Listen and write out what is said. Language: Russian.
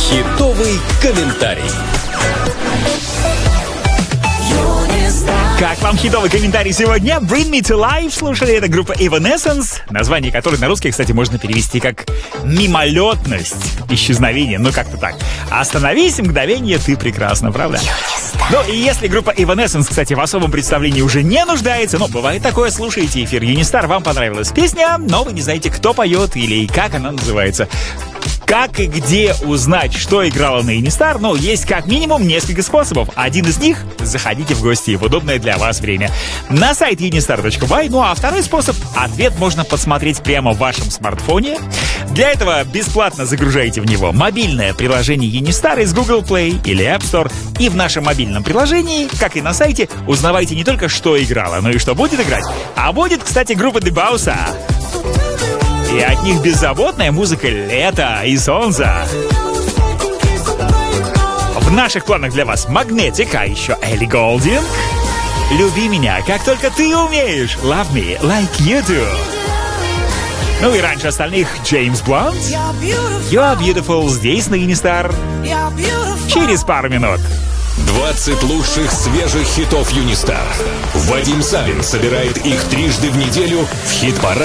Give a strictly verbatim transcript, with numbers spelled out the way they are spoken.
Хитовый комментарий. Как вам хитовый комментарий сегодня? Bring Me to Life слушали, это группа Evanescence, название которой на русский, кстати, можно перевести как «мимолетность», «исчезновение», ну как-то так. «Остановись, мгновение, ты прекрасна», правда? Ну и если группа Evanescence, кстати, в особом представлении уже не нуждается, но бывает такое, слушайте эфир Юнистар, вам понравилась песня, но вы не знаете, кто поет или как она называется. Как и где узнать, что играла на Юнистар? Ну, есть как минимум несколько способов. Один из них — заходите в гости в удобное для вас время на сайт юнистар точка бай. Ну а второй способ — ответ можно посмотреть прямо в вашем смартфоне. Для этого бесплатно загружаете в него мобильное приложение Юнистар из Google Play или App Store. И в нашем мобильном приложении, как и на сайте, узнавайте не только, что играла, но и что будет играть. А будет, кстати, группа The Bounce. И от них беззаботная музыка лета и солнца. В наших планах для вас Magnetic, а еще Элли Голдинг. Люби меня, как только ты умеешь. Love me like you do. Ну и раньше остальных Джеймс Блант. You're beautiful здесь на Юнистар. Через пару минут. двадцать лучших свежих хитов Юнистар. Вадим Савин собирает их трижды в неделю в хит-парад